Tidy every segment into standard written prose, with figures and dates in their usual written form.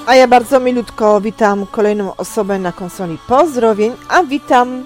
A ja bardzo milutko witam kolejną osobę na konsoli pozdrowień, a witam?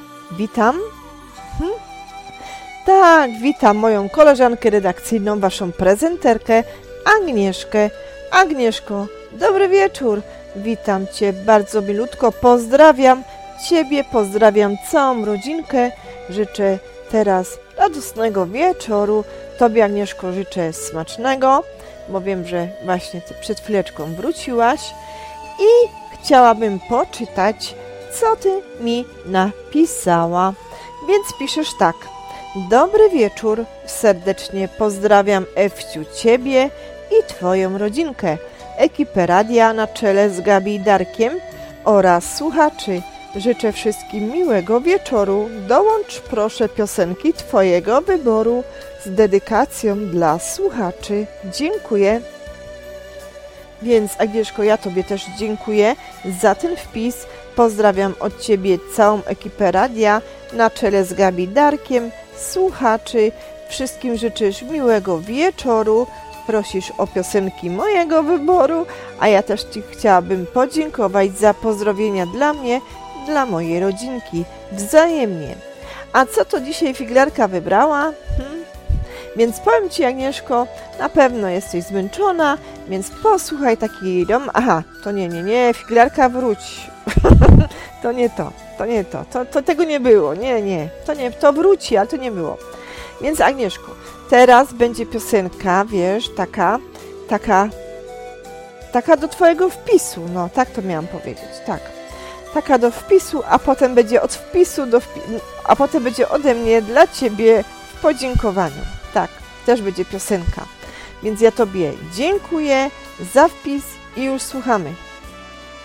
Tak, witam moją koleżankę redakcyjną, waszą prezenterkę, Agnieszkę. Agnieszko, dobry wieczór, witam cię bardzo milutko, pozdrawiam ciebie, pozdrawiam całą rodzinkę, życzę teraz radosnego wieczoru, tobie Agnieszko życzę smacznego, bo wiem, że właśnie ty przed chwileczką wróciłaś i chciałabym poczytać, co ty mi napisała. Więc piszesz tak. Dobry wieczór, serdecznie pozdrawiam Ewciu ciebie i twoją rodzinkę, ekipę radia na czele z Gabi i Darkiem oraz słuchaczy. Życzę wszystkim miłego wieczoru. Dołącz proszę piosenki twojego wyboru z dedykacją dla słuchaczy. Dziękuję. Więc Agnieszko, ja tobie też dziękuję za ten wpis. Pozdrawiam od ciebie całą ekipę radia na czele z Gabi Darkiem, słuchaczy. Wszystkim życzysz miłego wieczoru. Prosisz o piosenki mojego wyboru, a ja też ci chciałabym podziękować za pozdrowienia dla mnie, dla mojej rodzinki. Wzajemnie. A co to dzisiaj figlarka wybrała? Więc powiem ci, Agnieszko, na pewno jesteś zmęczona, więc posłuchaj takiej Aha, to nie, figlarka wróć. To nie to. To tego nie było, nie. To wróci, ale to nie było. Więc Agnieszko, teraz będzie piosenka, wiesz, taka do twojego wpisu, no, tak to miałam powiedzieć, tak. Taka do wpisu, a potem będzie od wpisu a potem będzie ode mnie dla ciebie w podziękowaniu. Tak, też będzie piosenka. Więc ja tobie dziękuję za wpis i już słuchamy.